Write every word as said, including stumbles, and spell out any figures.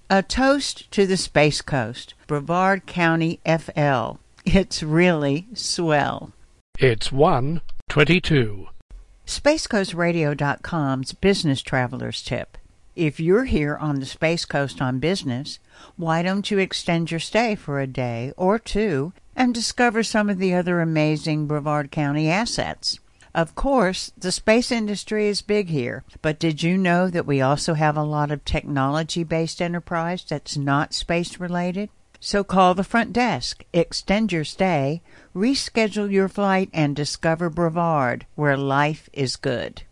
A toast to the Space Coast, Brevard County, F L. It's really swell. It's one twenty-two. Space Coast Radio dot com's Business Traveler's Tip. If you're here on the Space Coast on business, why don't you extend your stay for a day or two and discover some of the other amazing Brevard County assets? Of course, the space industry is big here, but did you know that we also have a lot of technology-based enterprise that's not space-related? So call the front desk, extend your stay, reschedule your flight, and discover Brevard, where life is good.